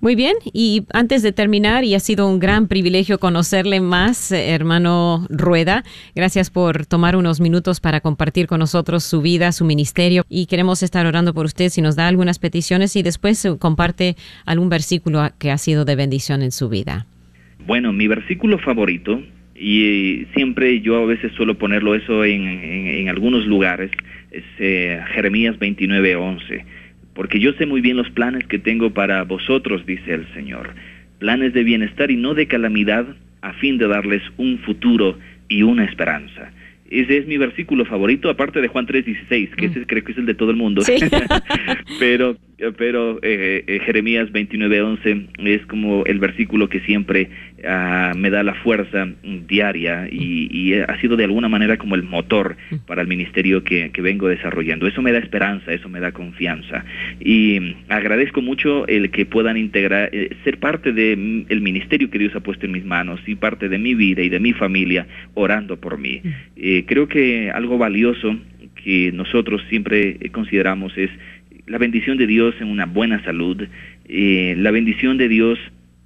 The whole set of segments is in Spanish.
Muy bien, y antes de terminar, y ha sido un gran privilegio conocerle más, hermano Rueda. Gracias por tomar unos minutos para compartir con nosotros su vida, su ministerio, y queremos estar orando por usted si nos da algunas peticiones y después comparte algún versículo que ha sido de bendición en su vida. Bueno, mi versículo favorito, y siempre yo a veces suelo ponerlo eso en algunos lugares, es Jeremías 29:11. Porque yo sé muy bien los planes que tengo para vosotros, dice el Señor, planes de bienestar y no de calamidad, a fin de darles un futuro y una esperanza. Ese es mi versículo favorito, aparte de Juan 3:16, que ese creo que es el de todo el mundo. Sí. pero Jeremías 29:11 es como el versículo que siempre me da la fuerza diaria y ha sido de alguna manera como el motor para el ministerio que vengo desarrollando. Eso me da esperanza, eso me da confianza. Y agradezco mucho el que puedan integrar, ser parte del ministerio que Dios ha puesto en mis manos y parte de mi vida y de mi familia orando por mí. Creo que algo valioso que nosotros siempre consideramos es la bendición de Dios en una buena salud, la bendición de Dios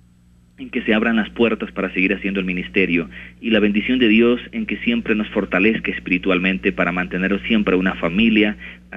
en que se abran las puertas para seguir haciendo el ministerio, y la bendición de Dios en que siempre nos fortalezca espiritualmente para mantener siempre una familia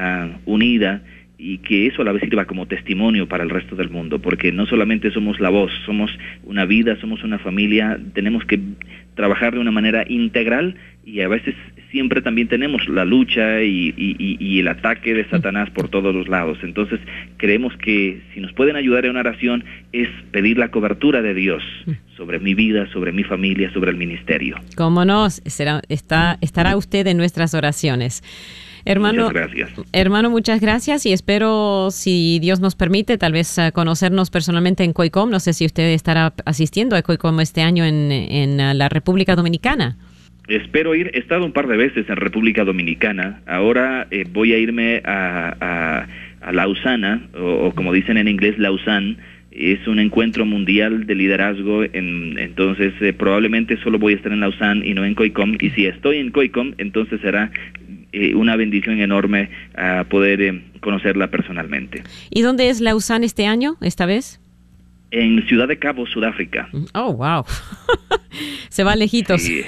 unida, y que eso a la vez sirva como testimonio para el resto del mundo, porque no solamente somos la voz, somos una vida, somos una familia, tenemos que trabajar de una manera integral, y a veces siempre también tenemos la lucha y el ataque de Satanás por todos los lados. Entonces creemos que si nos pueden ayudar en una oración es pedir la cobertura de Dios sobre mi vida, sobre mi familia, sobre el ministerio. Cómo no, estará usted en nuestras oraciones. Hermano, muchas gracias. Hermano, muchas gracias, y espero, si Dios nos permite, tal vez conocernos personalmente en COICOM. No sé si usted estará asistiendo a COICOM este año en la República Dominicana. Espero ir. He estado un par de veces en República Dominicana. Ahora voy a irme a Lausana, o como dicen en inglés, Lausanne. Es un encuentro mundial de liderazgo, entonces probablemente solo voy a estar en Lausanne y no en COICOM. Y si estoy en COICOM, entonces será una bendición enorme poder conocerla personalmente. ¿Y dónde es Lausanne este año, esta vez? En Ciudad de Cabo, Sudáfrica. Oh, wow. Se va lejitos. Sí,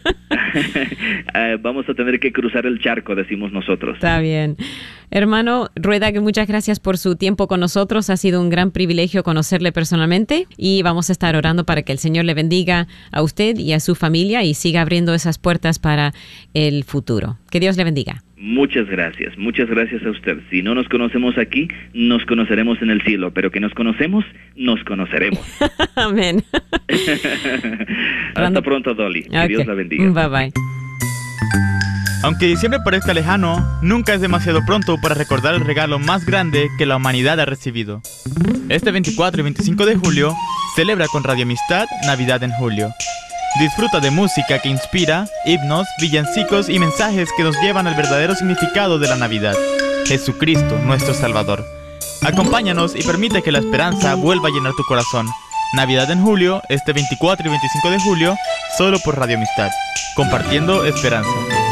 vamos a tener que cruzar el charco, decimos nosotros. Está bien. Hermano Rueda, que muchas gracias por su tiempo con nosotros. Ha sido un gran privilegio conocerle personalmente, y vamos a estar orando para que el Señor le bendiga a usted y a su familia y siga abriendo esas puertas para el futuro. Que Dios le bendiga. Muchas gracias a usted. Si no nos conocemos aquí, nos conoceremos en el cielo, pero que nos conocemos, nos conoceremos. Amén. Hasta pronto, Dolly. Que Dios la bendiga. Bye bye. Aunque diciembre parezca lejano, nunca es demasiado pronto para recordar el regalo más grande que la humanidad ha recibido. Este 24 y 25 de julio, celebra con Radio Amistad Navidad en Julio. Disfruta de música que inspira, himnos, villancicos y mensajes que nos llevan al verdadero significado de la Navidad: Jesucristo, nuestro Salvador. Acompáñanos y permite que la esperanza vuelva a llenar tu corazón. Navidad en Julio, este 24 y 25 de julio, solo por Radio Amistad, compartiendo esperanza.